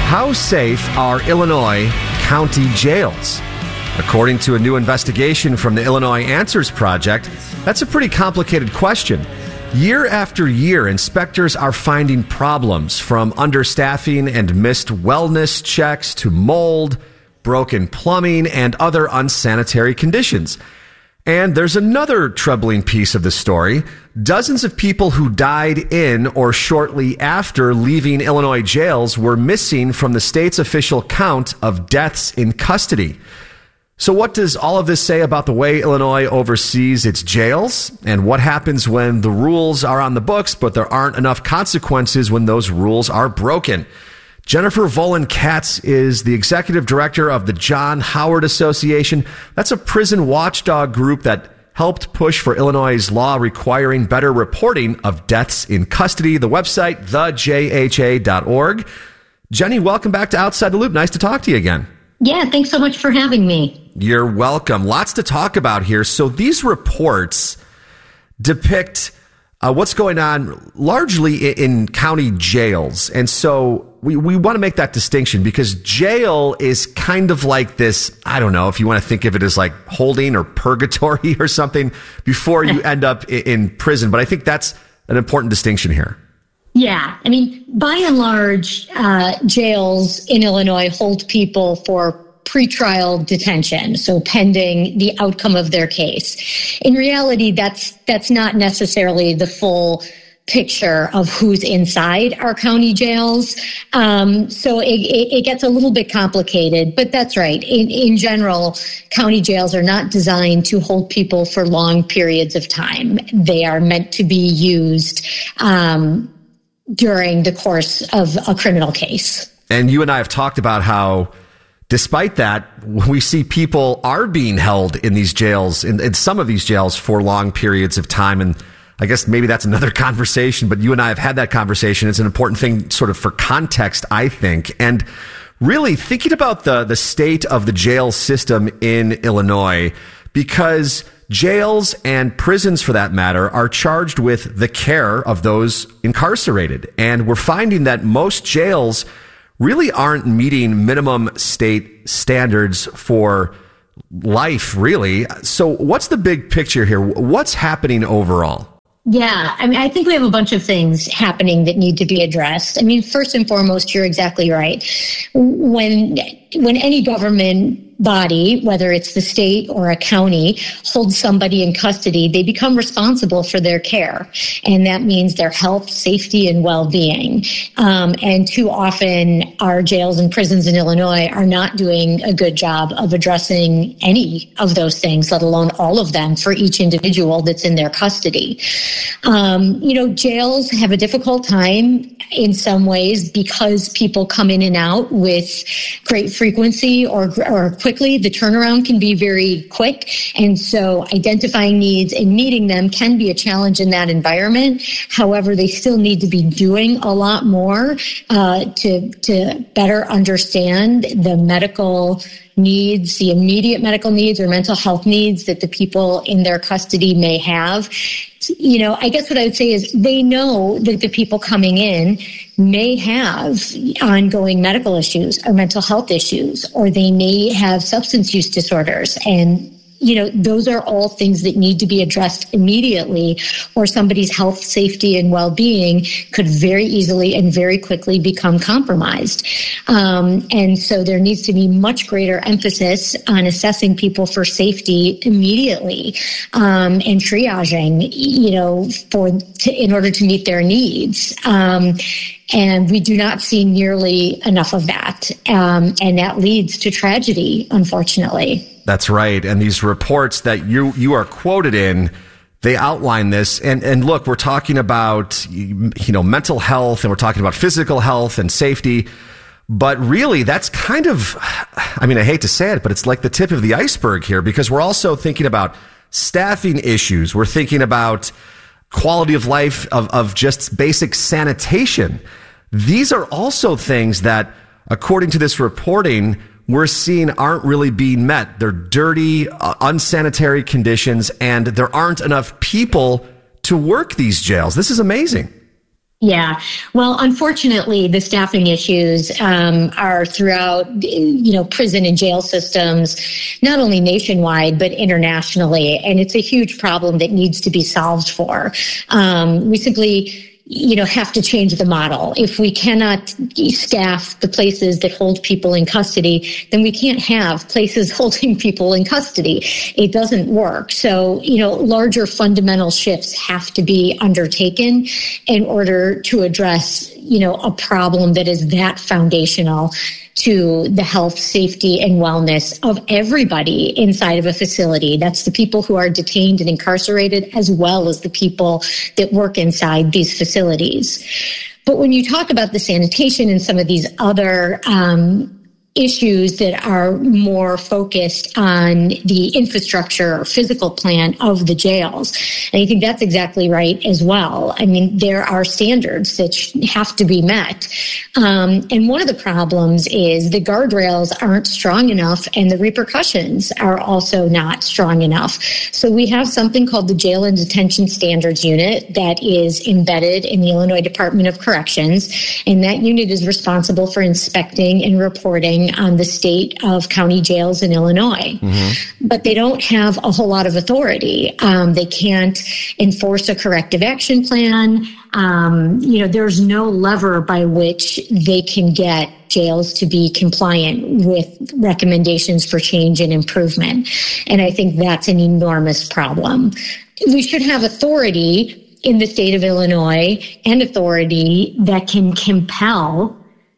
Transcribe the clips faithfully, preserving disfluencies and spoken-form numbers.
How safe are Illinois county jails? According to a new investigation from the Illinois Answers Project, that's a pretty complicated question. Year after year, inspectors are finding problems from understaffing and missed wellness checks to mold, broken plumbing, and other unsanitary conditions. And there's another troubling piece of the story. Dozens of people who died in or shortly after leaving Illinois jails were missing from the state's official count of deaths in custody. So what does all of this say about the way Illinois oversees its jails? And what happens when the rules are on the books, but there aren't enough consequences when those rules are broken? Jennifer Volin-Katz is the executive director of the John Howard Association. That's a prison watchdog group that helped push for Illinois' law requiring better reporting of deaths in custody. The website, the j h a dot org. Jenny, welcome back to Outside the Loop. Nice to talk to you again. Yeah, thanks so much for having me. You're welcome. Lots to talk about here. So these reports depict uh, what's going on largely in, in county jails. And so we, we want to make that distinction because jail is kind of like this, I don't know if you want to think of it as like holding or purgatory or something before you end up in, in prison. But I think that's an important distinction here. Yeah. I mean, by and large, uh, jails in Illinois hold people for pretrial detention, so pending the outcome of their case. In reality, that's that's not necessarily the full picture of who's inside our county jails. Um, so it, it, it gets a little bit complicated, but that's right. In, in general, county jails are not designed to hold people for long periods of time. They are meant to be used um, during the course of a criminal case. And you and I have talked about how, despite that, we see people are being held in these jails, in, in some of these jails, for long periods of time. And I guess maybe that's another conversation, but you and I have had that conversation. It's an important thing sort of for context, I think. And really thinking about the, the state of the jail system in Illinois, because jails and prisons, for that matter, are charged with the care of those incarcerated. And we're finding that most jails really aren't meeting minimum state standards for life, really. So what's the big picture here? What's happening overall? Yeah, I mean, I think we have a bunch of things happening that need to be addressed. I mean, first and foremost, you're exactly right. When when any government body, whether it's the state or a county, holds somebody in custody, they become responsible for their care. And that means their health, safety, and well-being. Um, and too often, our jails and prisons in Illinois are not doing a good job of addressing any of those things, let alone all of them, for each individual that's in their custody. Um, you know, jails have a difficult time in some ways because people come in and out with great frequency or, or quickly. The turnaround can be very quick. And so identifying needs and meeting them can be a challenge in that environment. However, they still need to be doing a lot more uh, to, to better understand the medical needs, the immediate medical needs or mental health needs that the people in their custody may have. You know, I guess what I would say is they know that the people coming in may have ongoing medical issues or mental health issues, or they may have substance use disorders. And you know, those are all things that need to be addressed immediately, or somebody's health, safety, and well-being could very easily and very quickly become compromised. Um, and so there needs to be much greater emphasis on assessing people for safety immediately, um, and triaging, you know, for to, in order to meet their needs. Um, And we do not see nearly enough of that. Um, and that leads to tragedy, unfortunately. That's right. And these reports that you you are quoted in, they outline this. And, and look, we're talking about, you know, mental health, and we're talking about physical health and safety. But really, that's kind of, I mean, I hate to say it, but it's like the tip of the iceberg here, because we're also thinking about staffing issues. We're thinking about quality of life, of, of just basic sanitation. These are also things that, according to this reporting, we're seeing aren't really being met. They're dirty, uh, unsanitary conditions, and there aren't enough people to work these jails. This is amazing. Yeah. Well, unfortunately, the staffing issues um, are throughout, you know, prison and jail systems, not only nationwide, but internationally. And it's a huge problem that needs to be solved for. Um, we simply, you know, have to change the model. If we cannot staff the places that hold people in custody, then we can't have places holding people in custody. It doesn't work. So, you know, larger fundamental shifts have to be undertaken in order to address, you know, a problem that is that foundational to the health, safety, and wellness of everybody inside of a facility. That's the people who are detained and incarcerated, as well as the people that work inside these facilities. But when you talk about the sanitation and some of these other um, issues that are more focused on the infrastructure or physical plan of the jails. And I think that's exactly right as well. I mean, there are standards that have to be met. Um, and one of the problems is the guardrails aren't strong enough and the repercussions are also not strong enough. So we have something called the Jail and Detention Standards Unit that is embedded in the Illinois Department of Corrections. And that unit is responsible for inspecting and reporting on the state of county jails in Illinois. Mm-hmm. But they don't have a whole lot of authority. Um, they can't enforce a corrective action plan. Um, you know, there's no lever by which they can get jails to be compliant with recommendations for change and improvement. And I think that's an enormous problem. We should have authority in the state of Illinois and authority that can compel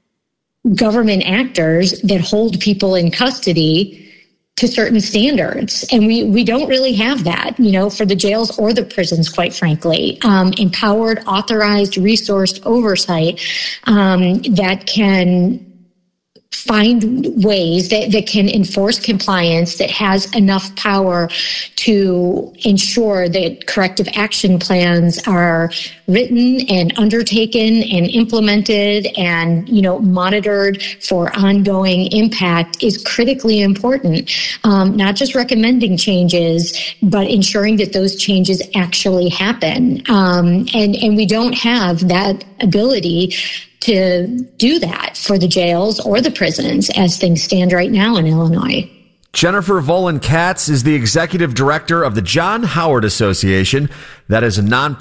government actors that hold people in custody to certain standards. And we, we don't really have that, you know, for the jails or the prisons, quite frankly. Um, empowered, authorized, resourced oversight um, that can find ways that, that can enforce compliance, that has enough power to ensure that corrective action plans are written and undertaken and implemented and, you know, monitored for ongoing impact is critically important. Um, not just recommending changes, but ensuring that those changes actually happen. Um, and, and we don't have that ability to do that for the jails or the prisons as things stand right now in Illinois. Jennifer Volin Katz is the executive director of the John Howard Association. That is a non